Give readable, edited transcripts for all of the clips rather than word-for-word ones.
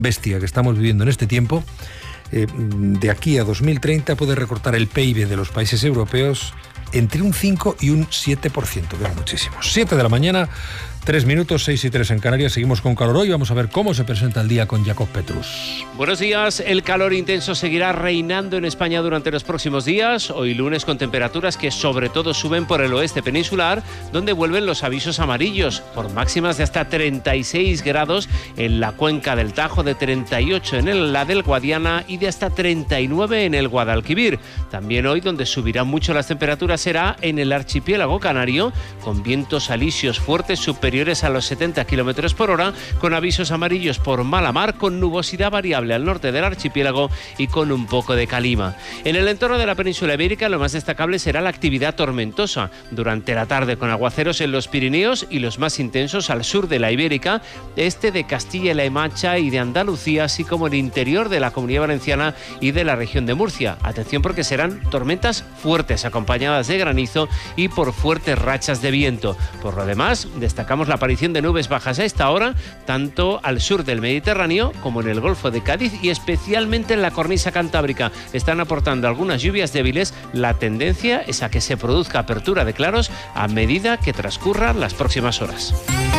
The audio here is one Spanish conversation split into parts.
bestia que estamos viviendo en este tiempo, de aquí a 2030 puede recortar el PIB de los países europeos entre un 5 y un 7%, que es muchísimo. 7 de la mañana, 3 minutos, 6 y 3 en Canarias. Seguimos con calor hoy. Vamos a ver cómo se presenta el día con Jacob Petrus. Buenos días. El calor intenso seguirá reinando en España durante los próximos días. Hoy lunes con temperaturas que sobre todo suben por el oeste peninsular, donde vuelven los avisos amarillos por máximas de hasta 36 grados en la cuenca del Tajo, de 38 en la del Guadiana y de hasta 39 en el Guadalquivir. También hoy donde subirán mucho las temperaturas será en el archipiélago canario, con vientos alisios fuertes superiores a los 70 km por hora, con avisos amarillos por mala mar, con nubosidad variable al norte del archipiélago y con un poco de calima. En el entorno de la península ibérica lo más destacable será la actividad tormentosa durante la tarde, con aguaceros en los Pirineos y los más intensos al sur de la Ibérica, este de Castilla-La Mancha y de Andalucía, así como el interior de la Comunidad Valenciana y de la región de Murcia. Atención, porque serán tormentas fuertes acompañadas de granizo y por fuertes rachas de viento. Por lo demás, destacamos la aparición de nubes bajas a esta hora, tanto al sur del Mediterráneo como en el Golfo de Cádiz y especialmente en la cornisa cantábrica. Están aportando algunas lluvias débiles. La tendencia es a que se produzca apertura de claros a medida que transcurran las próximas horas.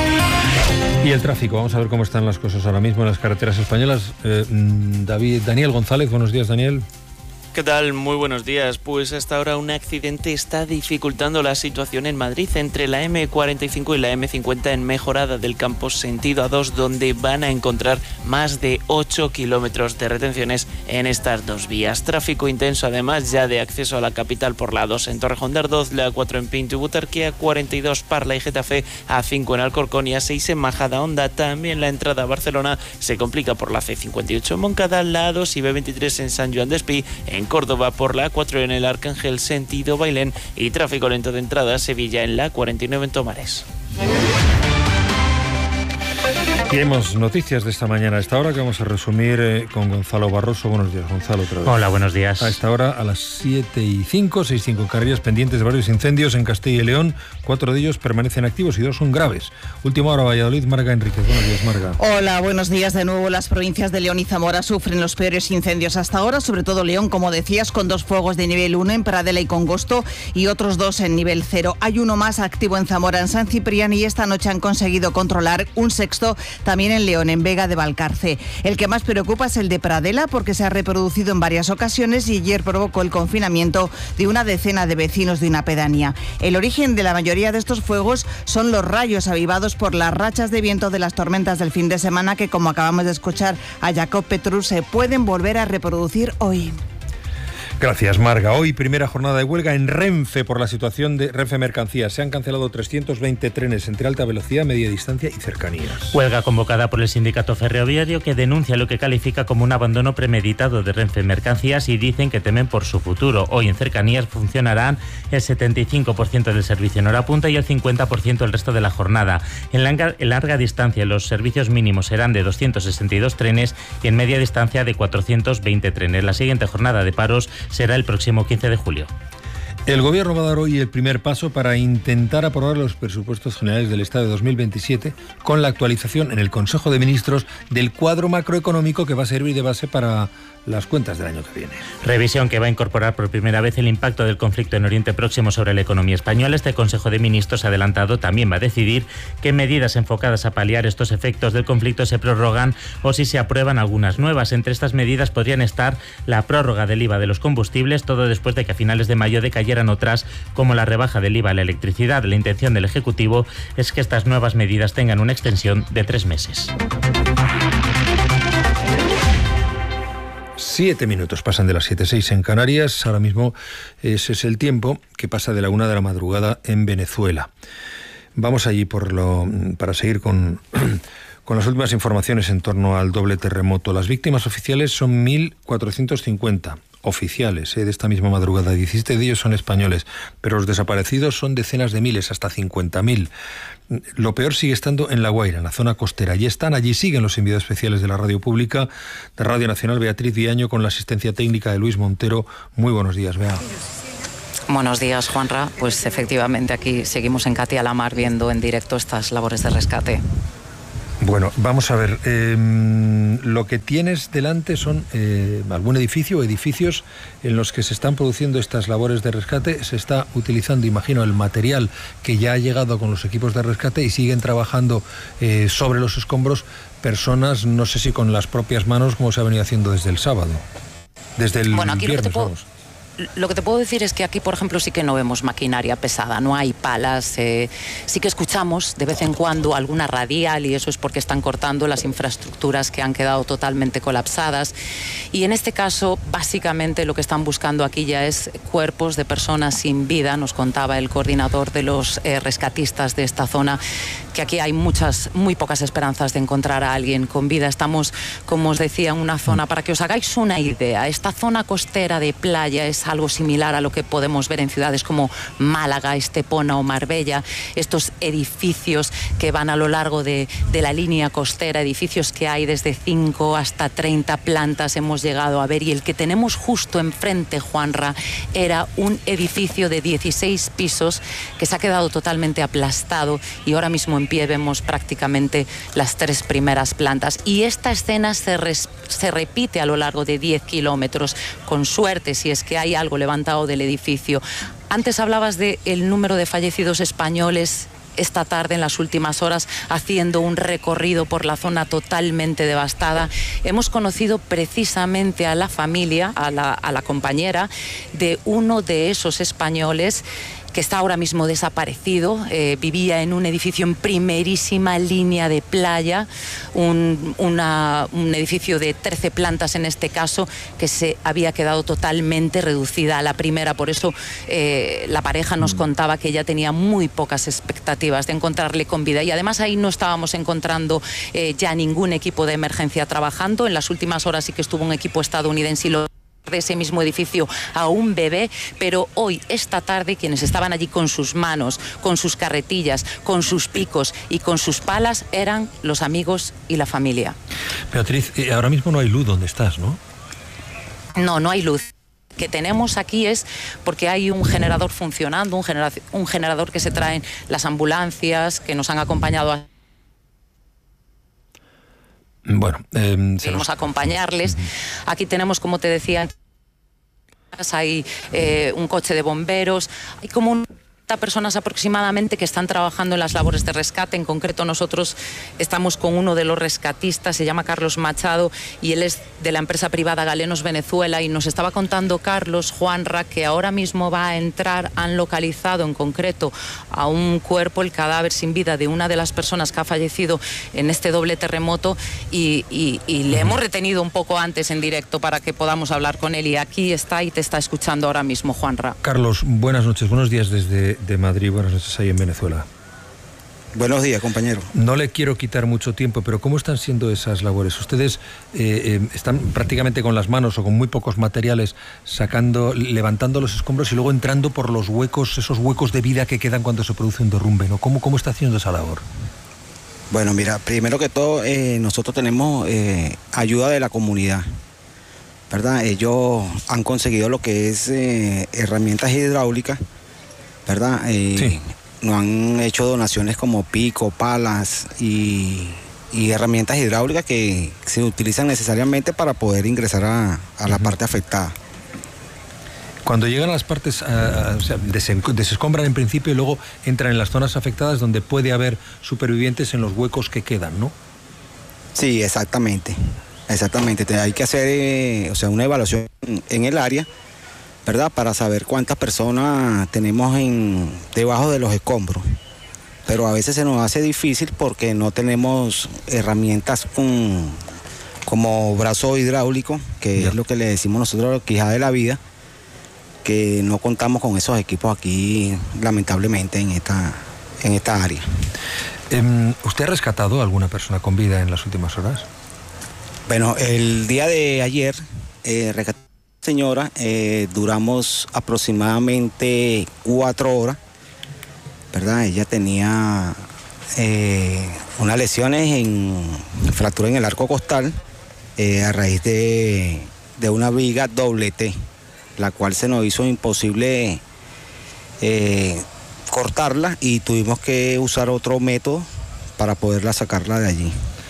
Y el tráfico, vamos a ver cómo están las cosas ahora mismo en las carreteras españolas. Daniel González, buenos días, Daniel. ¿Qué tal? Muy buenos días. Pues hasta ahora un accidente está dificultando la situación en Madrid entre la M45 y la M50 en Mejorada del Campos sentido A2, donde van a encontrar más de 8 kilómetros de retenciones en estas dos vías. Tráfico intenso además ya de acceso a la capital por la A2 en Torrejón de Ardoz, la A4 en Pinto y Butarque, A42 Parla y Getafe, A5 en Alcorcón y A6 en Majadahonda. También la entrada a Barcelona se complica por la C58 en Moncada, la A2 y B23 en San Joan d'Espí, en Córdoba por la A4 en el Arcángel sentido Bailén y tráfico lento de entrada a Sevilla en la A49 en Tomares. Y hemos noticias de esta mañana a esta hora que vamos a resumir con Gonzalo Barroso. Buenos días, Gonzalo, otra vez. Hola, buenos días. A esta hora, a las 7:05, 6:05 en Canarias, pendientes de varios incendios en Castilla y León. 4 de ellos permanecen activos y 2 son graves. Última hora, Valladolid, Marga Enríquez. Buenos días, Marga. Hola, buenos días de nuevo. Las provincias de León y Zamora sufren los peores incendios hasta ahora, sobre todo León, como decías, con 2 fuegos de nivel 1 en Pradela y Congosto y otros 2 en nivel 0. Hay uno más activo en Zamora, en San Ciprián, y esta noche han conseguido controlar un sexto también en León, en Vega de Valcarce. El que más preocupa es el de Pradela, porque se ha reproducido en varias ocasiones y ayer provocó el confinamiento de una decena de vecinos de una pedanía. El origen de la mayoría de estos fuegos son los rayos avivados por las rachas de viento de las tormentas del fin de semana que, como acabamos de escuchar a Jacob Petrus, se pueden volver a reproducir hoy. Gracias, Marga. Hoy primera jornada de huelga en Renfe por la situación de Renfe Mercancías. Se han cancelado 320 trenes entre alta velocidad, media distancia y cercanías. Huelga convocada por el sindicato ferroviario, que denuncia lo que califica como un abandono premeditado de Renfe Mercancías y dicen que temen por su futuro. Hoy en cercanías funcionarán el 75% del servicio en hora punta y el 50% el resto de la jornada. En larga distancia los servicios mínimos serán de 262 trenes y en media distancia de 420 trenes. La siguiente jornada de paros será el próximo 15 de julio. El Gobierno va a dar hoy el primer paso para intentar aprobar los presupuestos generales del Estado de 2027 con la actualización en el Consejo de Ministros del cuadro macroeconómico que va a servir de base para las cuentas del año que viene. Revisión que va a incorporar por primera vez el impacto del conflicto en Oriente Próximo sobre la economía española. Este Consejo de Ministros adelantado también va a decidir qué medidas enfocadas a paliar estos efectos del conflicto se prorrogan o si se aprueban algunas nuevas. Entre estas medidas podrían estar la prórroga del IVA de los combustibles, todo después de que a finales de mayo decayeran otras, como la rebaja del IVA a la electricidad. La intención del Ejecutivo es que estas nuevas medidas tengan una extensión de 3 meses. 7 minutos pasan de las 7:06 en Canarias. Ahora mismo ese es el tiempo que pasa de la 1 de la madrugada en Venezuela. Vamos allí para seguir con las últimas informaciones en torno al doble terremoto. Las víctimas oficiales son 1.450 oficiales de esta misma madrugada. 17 de ellos son españoles, pero los desaparecidos son decenas de miles, hasta 50.000. Lo peor sigue estando en La Guaira, en la zona costera. Allí siguen los enviados especiales de la Radio Pública, de Radio Nacional, Beatriz Viaño, con la asistencia técnica de Luis Montero. Muy buenos días, Bea. Buenos días, Juanra. Pues efectivamente aquí seguimos en Catia la Mar viendo en directo estas labores de rescate. Bueno, vamos a ver, lo que tienes delante son algún edificio o edificios en los que se están produciendo estas labores de rescate. Se está utilizando, imagino, el material que ya ha llegado con los equipos de rescate y siguen trabajando sobre los escombros personas, no sé si con las propias manos, como se ha venido haciendo desde el sábado, desde el viernes, vamos. Lo que te puedo decir es que aquí, por ejemplo, sí que no vemos maquinaria pesada, no hay palas, sí que escuchamos de vez en cuando alguna radial y eso es porque están cortando las infraestructuras que han quedado totalmente colapsadas y en este caso básicamente lo que están buscando aquí ya es cuerpos de personas sin vida. Nos contaba el coordinador de los rescatistas de esta zona que aquí hay muy pocas esperanzas de encontrar a alguien con vida. Estamos, como os decía, en una zona, para que os hagáis una idea, esta zona costera de playa es algo similar a lo que podemos ver en ciudades como Málaga, Estepona o Marbella. Estos edificios que van a lo largo de la línea costera, edificios que hay desde 5 hasta 30 plantas hemos llegado a ver, y el que tenemos justo enfrente, Juanra, era un edificio de 16 pisos que se ha quedado totalmente aplastado y ahora mismo en pie vemos prácticamente las 3 primeras plantas. Y esta escena se repite a lo largo de 10 kilómetros, con suerte, si es que hay algo levantado del edificio. Antes hablabas del número de fallecidos españoles esta tarde, en las últimas horas, haciendo un recorrido por la zona totalmente devastada. Hemos conocido precisamente a la familia, a la compañera de uno de esos españoles que está ahora mismo desaparecido. Vivía en un edificio en primerísima línea de playa, un edificio de 13 plantas en este caso, que se había quedado totalmente reducida a la primera. Por eso la pareja nos contaba que ella tenía muy pocas expectativas de encontrarle con vida, y además ahí no estábamos encontrando ya ningún equipo de emergencia trabajando. En las últimas horas sí que estuvo un equipo estadounidense y de ese mismo edificio a un bebé, pero hoy, esta tarde, quienes estaban allí con sus manos, con sus carretillas, con sus picos y con sus palas eran los amigos y la familia. Beatriz, ahora mismo no hay luz donde estás, ¿no? No hay luz. Que tenemos aquí es porque hay un generador funcionando, un generador que se traen las ambulancias que nos han acompañado a... Bueno, queremos acompañarles. Aquí tenemos, como te decía, hay un coche de bomberos, hay como personas aproximadamente que están trabajando en las labores de rescate. En concreto, nosotros estamos con uno de los rescatistas, se llama Carlos Machado, y él es de la empresa privada Galenos Venezuela, y nos estaba contando Carlos, Juanra, que ahora mismo va a entrar, han localizado en concreto a un cuerpo, el cadáver sin vida de una de las personas que ha fallecido en este doble terremoto, y le hemos retenido un poco antes en directo para que podamos hablar con él, y aquí está y te está escuchando ahora mismo, Juanra. Carlos, buenas noches, buenos días desde Madrid, buenas noches ahí en Venezuela. Buenos días, compañero. No le quiero quitar mucho tiempo, pero ¿cómo están siendo esas labores? Ustedes están prácticamente con las manos o con muy pocos materiales levantando los escombros y luego entrando por los huecos, esos huecos de vida que quedan cuando se produce un derrumbe, ¿no? ¿Cómo está haciendo esa labor? Bueno, mira, primero que todo, nosotros tenemos ayuda de la comunidad, ¿verdad? Ellos han conseguido lo que es herramientas hidráulicas, ¿verdad? Sí. Nos han hecho donaciones como pico, palas y herramientas hidráulicas que se utilizan necesariamente para poder ingresar a la parte afectada. Cuando llegan a las partes, o sea, desescombran en principio y luego entran en las zonas afectadas donde puede haber supervivientes en los huecos que quedan, ¿no? Sí, exactamente. Hay que hacer una evaluación en el área, ¿verdad? Para saber cuántas personas tenemos debajo de los escombros. Pero a veces se nos hace difícil porque no tenemos herramientas como brazo hidráulico, que es lo que le decimos nosotros, quijada de la vida, que no contamos con esos equipos aquí, lamentablemente, en esta área. ¿Usted ha rescatado a alguna persona con vida en las últimas horas? Bueno, el día de ayer, rescaté señora, duramos aproximadamente 4 horas, ¿verdad? Ella tenía unas lesiones fractura en el arco costal a raíz de una viga doble T, la cual se nos hizo imposible cortarla y tuvimos que usar otro método para poderla sacarla de allí.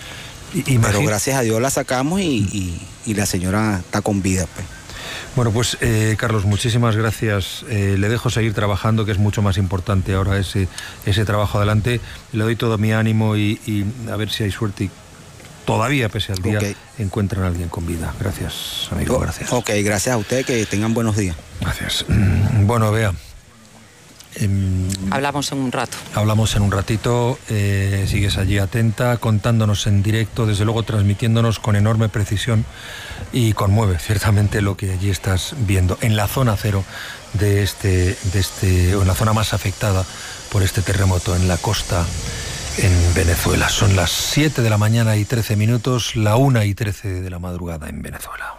Pero gracias a Dios la sacamos y la señora está con vida, pues. Bueno, pues Carlos, muchísimas gracias. Le dejo seguir trabajando, que es mucho más importante ahora ese trabajo adelante. Le doy todo mi ánimo y a ver si hay suerte y todavía, pese al día, encuentran a alguien con vida. Gracias, amigo, gracias. Ok, gracias a usted, que tengan buenos días. Gracias. Bueno, Bea. Hablamos en un rato. Hablamos en un ratito, sigues allí atenta, contándonos en directo, desde luego transmitiéndonos con enorme precisión y conmueve ciertamente lo que allí estás viendo en la zona cero o en la zona más afectada por este terremoto en la costa en Venezuela. Son las 7 de la mañana y 13 minutos, la 1:13 de la madrugada en Venezuela.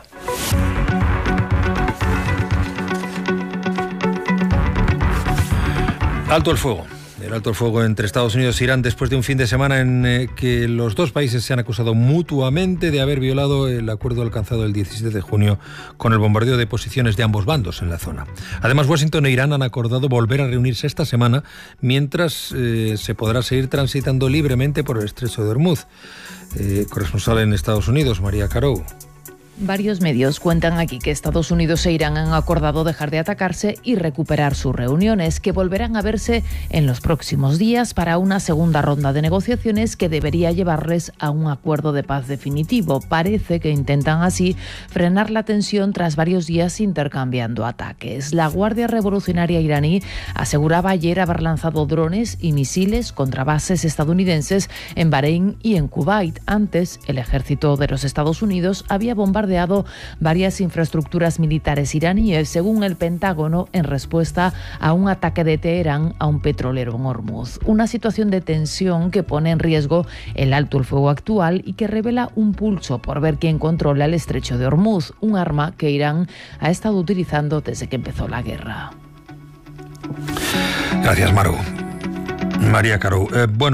Alto el fuego. El alto el fuego entre Estados Unidos e Irán después de un fin de semana en que los dos países se han acusado mutuamente de haber violado el acuerdo alcanzado el 17 de junio con el bombardeo de posiciones de ambos bandos en la zona. Además, Washington e Irán han acordado volver a reunirse esta semana mientras se podrá seguir transitando libremente por el estrecho de Hormuz. Corresponsal en Estados Unidos, María Carou. Varios medios cuentan aquí que Estados Unidos e Irán han acordado dejar de atacarse y recuperar sus reuniones, que volverán a verse en los próximos días para una segunda ronda de negociaciones que debería llevarles a un acuerdo de paz definitivo. Parece que intentan así frenar la tensión tras varios días intercambiando ataques. La Guardia Revolucionaria iraní aseguraba ayer haber lanzado drones y misiles contra bases estadounidenses en Bahrein y en Kuwait. Antes, el ejército de los Estados Unidos había bombardeado varias infraestructuras militares iraníes, según el Pentágono, en respuesta a un ataque de Teherán a un petrolero en Hormuz. Una situación de tensión que pone en riesgo el alto el fuego actual y que revela un pulso por ver quién controla el estrecho de Hormuz, un arma que Irán ha estado utilizando desde que empezó la guerra. Gracias, Maru. María Carou.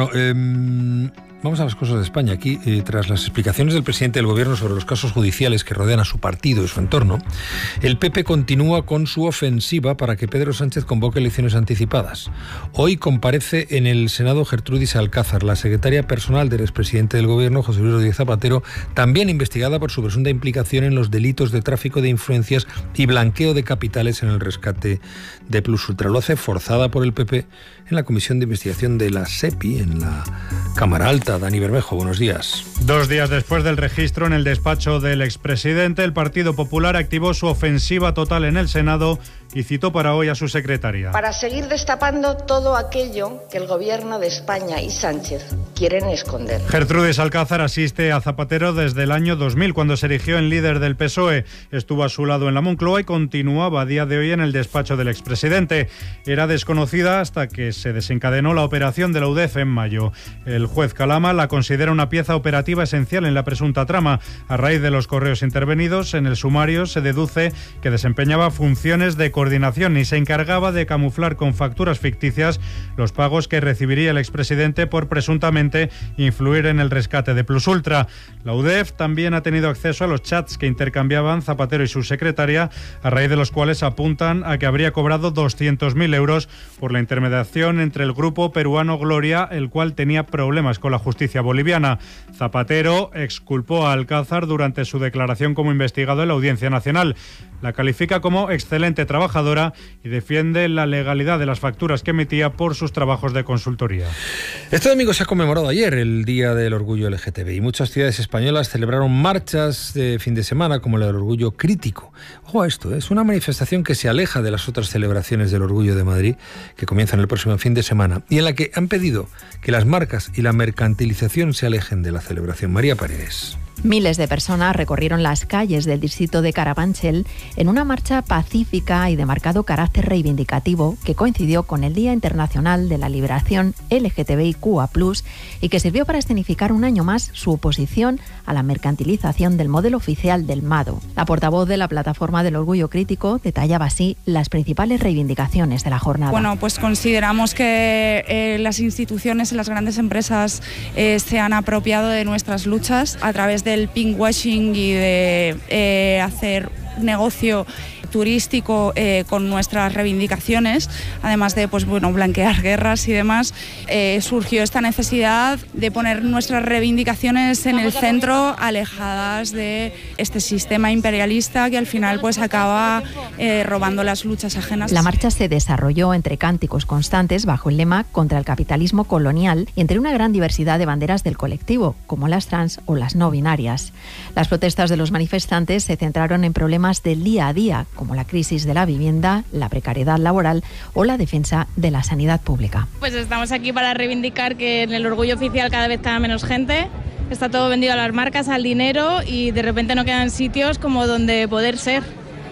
Vamos a las cosas de España. Aquí, tras las explicaciones del presidente del Gobierno sobre los casos judiciales que rodean a su partido y su entorno, el PP continúa con su ofensiva para que Pedro Sánchez convoque elecciones anticipadas. Hoy comparece en el Senado Gertrudis Alcázar, la secretaria personal del expresidente del Gobierno, José Luis Rodríguez Zapatero, también investigada por su presunta implicación en los delitos de tráfico de influencias y blanqueo de capitales en el rescate de Plus Ultra. Lo hace forzada por el PP en la Comisión de Investigación de la SEPI, en la Cámara Alta. Dani Bermejo, buenos días. 2 días después del registro en el despacho del expresidente, el Partido Popular activó su ofensiva total en el Senado y citó para hoy a su secretaria. Para seguir destapando todo aquello que el Gobierno de España y Sánchez quieren esconder. Gertrudis Alcázar asiste a Zapatero desde el año 2000, cuando se erigió en líder del PSOE. Estuvo a su lado en la Moncloa y continuaba a día de hoy en el despacho del expresidente. Era desconocida hasta que se desencadenó la operación de la UDEF en mayo. El juez Calama la considera una pieza operativa esencial en la presunta trama. A raíz de los correos intervenidos, en el sumario se deduce que desempeñaba funciones de coordinación y se encargaba de camuflar con facturas ficticias los pagos que recibiría el expresidente por presuntamente influir en el rescate de Plus Ultra. La UDEF también ha tenido acceso a los chats que intercambiaban Zapatero y su secretaria, a raíz de los cuales apuntan a que habría cobrado 200.000 euros por la intermediación entre el grupo peruano Gloria, el cual tenía problemas con la justicia boliviana. Zapatero exculpó a Alcázar durante su declaración como investigado en la Audiencia Nacional. La califica como excelente trabajadora y defiende la legalidad de las facturas que emitía por sus trabajos de consultoría. Este domingo se ha conmemorado ayer el Día del Orgullo LGTBI. Muchas ciudades españolas celebraron marchas de fin de semana como la del Orgullo Crítico. Ojo a esto, es una manifestación que se aleja de las otras celebraciones del Orgullo de Madrid, que comienzan el próximo fin de semana, y en la que han pedido que las marcas y la mercantilización se alejen de la celebración. María Paredes. Miles de personas recorrieron las calles del distrito de Carabanchel en una marcha pacífica y de marcado carácter reivindicativo que coincidió con el Día Internacional de la Liberación LGTBIQA+, y que sirvió para escenificar un año más su oposición a la mercantilización del modelo oficial del MADO. La portavoz de la Plataforma del Orgullo Crítico detallaba así las principales reivindicaciones de la jornada. Bueno, pues consideramos que las instituciones y las grandes empresas se han apropiado de nuestras luchas a través del pinkwashing y de hacer negocio turístico con nuestras reivindicaciones, además de blanquear guerras y demás, surgió esta necesidad de poner nuestras reivindicaciones en el centro, alejadas de este sistema imperialista que al final acaba robando las luchas ajenas. La marcha se desarrolló entre cánticos constantes bajo el lema contra el capitalismo colonial y entre una gran diversidad de banderas del colectivo, como las trans o las no binarias. Las protestas de los manifestantes se centraron en problemas del día a día, como la crisis de la vivienda, la precariedad laboral o la defensa de la sanidad pública. Pues estamos aquí para reivindicar que en el orgullo oficial cada vez queda menos gente. Está todo vendido a las marcas, al dinero, y de repente no quedan sitios como donde poder ser.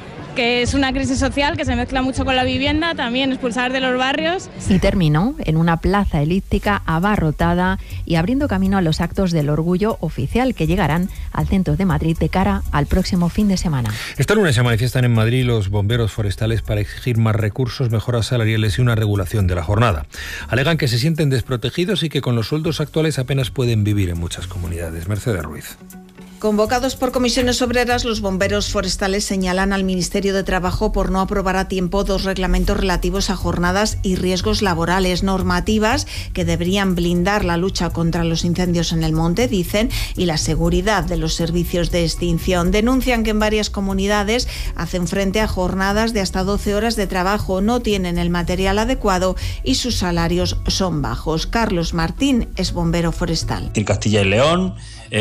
Que es una crisis social que se mezcla mucho con la vivienda, también expulsar de los barrios. Y terminó en una plaza elíptica abarrotada y abriendo camino a los actos del orgullo oficial que llegarán al centro de Madrid de cara al próximo fin de semana. Este lunes se manifiestan en Madrid los bomberos forestales para exigir más recursos, mejoras salariales y una regulación de la jornada. Alegan que se sienten desprotegidos y que con los sueldos actuales apenas pueden vivir en muchas comunidades. Mercedes Ruiz. Convocados por comisiones obreras, los bomberos forestales señalan al Ministerio de Trabajo por no aprobar a tiempo 2 reglamentos relativos a jornadas y riesgos laborales, normativas que deberían blindar la lucha contra los incendios en el monte, dicen, y la seguridad de los servicios de extinción. Denuncian que en varias comunidades hacen frente a jornadas de hasta 12 horas de trabajo, no tienen el material adecuado y sus salarios son bajos. Carlos Martín es bombero forestal. En Castilla y León,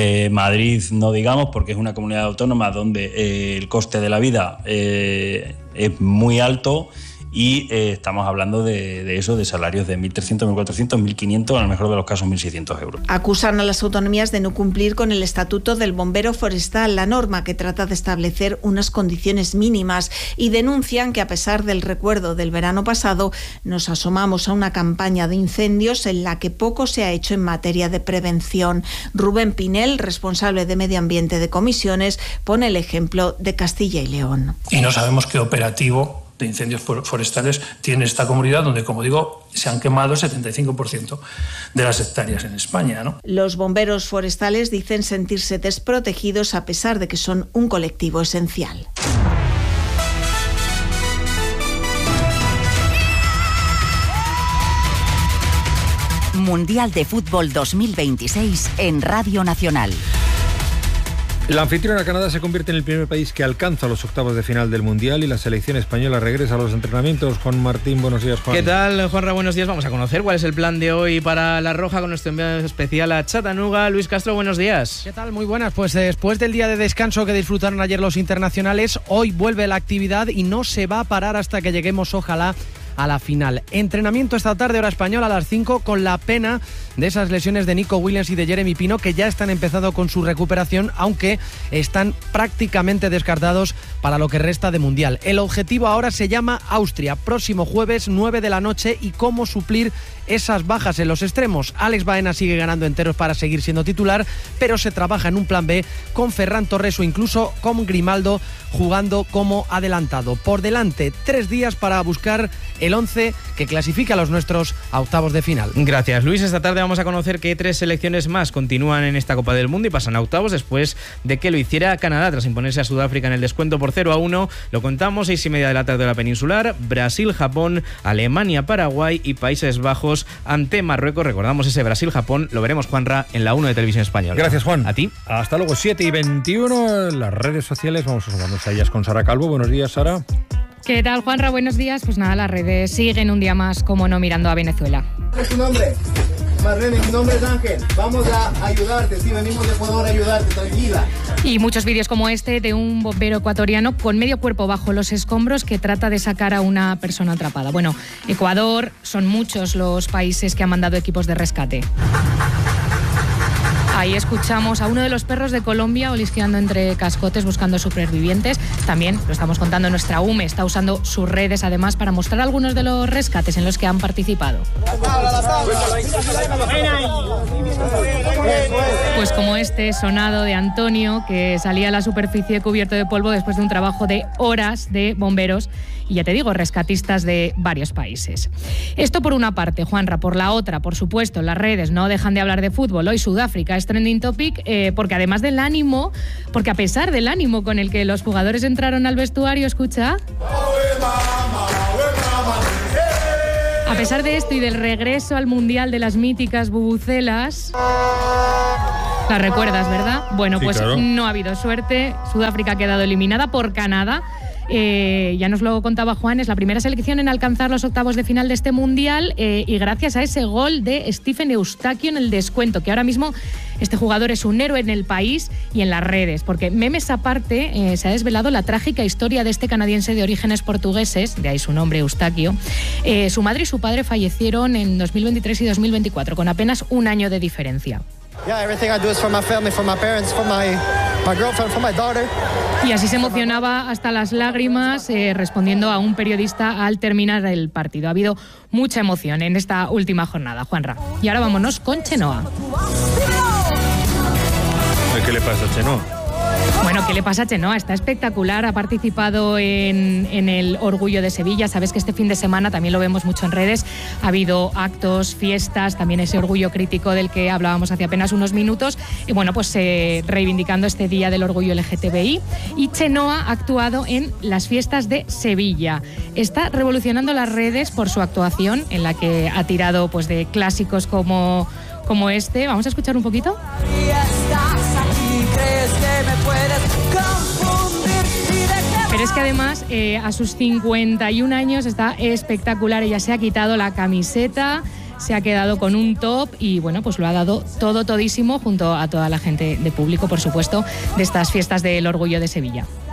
Madrid no digamos, porque es una comunidad autónoma donde el coste de la vida es muy alto y estamos hablando de salarios de 1.300, 1.400, 1.500, a lo mejor de los casos 1.600 euros. Acusan a las autonomías de no cumplir con el Estatuto del Bombero Forestal, la norma que trata de establecer unas condiciones mínimas, y denuncian que a pesar del recuerdo del verano pasado, nos asomamos a una campaña de incendios en la que poco se ha hecho en materia de prevención. Rubén Pinel, responsable de Medio Ambiente de Comisiones, pone el ejemplo de Castilla y León. Y no sabemos qué operativo de incendios forestales tiene esta comunidad, donde, como digo, se han quemado el 75% de las hectáreas en España, ¿no? Los bomberos forestales dicen sentirse desprotegidos a pesar de que son un colectivo esencial. Mundial de Fútbol 2026 en Radio Nacional. La anfitriona Canadá se convierte en el primer país que alcanza los octavos de final del Mundial y la selección española regresa a los entrenamientos. Juan Martín, buenos días, Juan. ¿Qué tal, Juanra? Buenos días. Vamos a conocer cuál es el plan de hoy para La Roja con nuestro enviado especial a Chattanooga. Luis Castro, buenos días. ¿Qué tal? Muy buenas. Pues después del día de descanso que disfrutaron ayer los internacionales, hoy vuelve la actividad y no se va a parar hasta que lleguemos, ojalá, a la final. Entrenamiento esta tarde, hora española, a las 5, con la pena de esas lesiones de Nico Williams y de Jeremy Pino, que ya están empezando con su recuperación, aunque están prácticamente descartados para lo que resta de Mundial. El objetivo ahora se llama Austria, próximo jueves, 9 de la noche, y cómo suplir esas bajas en los extremos. Alex Baena sigue ganando enteros para seguir siendo titular, pero se trabaja en un plan B con Ferran Torres o incluso con Grimaldo jugando como adelantado. Por delante, 3 días para buscar el 11 que clasifica a los nuestros a octavos de final. Gracias, Luis. Esta tarde vamos a conocer que 3 selecciones más continúan en esta Copa del Mundo y pasan a octavos después de que lo hiciera Canadá tras imponerse a Sudáfrica en el descuento por 0-1. Lo contamos, 6:30 de la tarde de la peninsular. Brasil, Japón, Alemania, Paraguay y Países Bajos ante Marruecos. Recordamos ese Brasil-Japón. Lo veremos, Juanra, en la 1 de Televisión Española. Gracias, Juan. A ti. Hasta luego, 7:21. Las redes sociales, vamos a sumarnos a ellas con Sara Calvo. Buenos días, Sara. ¿Qué tal, Juanra? Buenos días. Pues nada, las redes siguen un día más, como no, mirando a Venezuela. ¿Cuál es tu nombre? Marlene, mi nombre es Ángel. Vamos a ayudarte, sí, venimos de Ecuador a ayudarte, tranquila. Y muchos vídeos como este de un bombero ecuatoriano con medio cuerpo bajo los escombros que trata de sacar a una persona atrapada. Bueno, Ecuador, son muchos los países que han mandado equipos de rescate. Ahí escuchamos a uno de los perros de Colombia olisqueando entre cascotes buscando supervivientes. También lo estamos contando, nuestra UME está usando sus redes además para mostrar algunos de los rescates en los que han participado. Pues como este sonado de Antonio, que salía a la superficie cubierto de polvo después de un trabajo de horas de bomberos y, ya te digo, rescatistas de varios países. Esto por una parte, Juanra. Por la otra, por supuesto, las redes no dejan de hablar de fútbol. Hoy Sudáfrica está trending topic, porque además del ánimo, porque a pesar del ánimo con el que los jugadores entraron al vestuario, escucha... A pesar de esto y del regreso al Mundial de las míticas bubucelas... ¿La recuerdas, verdad? Bueno, sí, pues claro. No ha habido suerte. Sudáfrica ha quedado eliminada por Canadá. Ya nos lo contaba Juan, es la primera selección en alcanzar los octavos de final de este Mundial y gracias a ese gol de Stephen Eustaquio en el descuento, que ahora mismo este jugador es un héroe en el país y en las redes, porque memes aparte se ha desvelado la trágica historia de este canadiense de orígenes portugueses, de ahí su nombre, Eustaquio. Su madre y su padre fallecieron en 2023 y 2024, con apenas un año de diferencia. Yeah, everything I do is for my family, for my parents, for my girlfriend, for my daughter. Y así se emocionaba hasta las lágrimas respondiendo a un periodista al terminar el partido. Ha habido mucha emoción en esta última jornada, Juanra. Y ahora vámonos con Chenoa. ¿Qué le pasa a Chenoa? Bueno, ¿qué le pasa a Chenoa? Está espectacular, ha participado en el Orgullo de Sevilla. Sabes que este fin de semana, también lo vemos mucho en redes, ha habido actos, fiestas, también ese orgullo crítico del que hablábamos hace apenas unos minutos. Y bueno, pues reivindicando este día del orgullo LGTBI. Y Chenoa ha actuado en las fiestas de Sevilla. Está revolucionando las redes por su actuación, en la que ha tirado pues de clásicos como este. Vamos a escuchar un poquito. Pero es que además a sus 51 años está espectacular. Ella se ha quitado la camiseta, se ha quedado con un top y bueno, pues lo ha dado todísimo junto a toda la gente de público, por supuesto, de estas fiestas del Orgullo de Sevilla.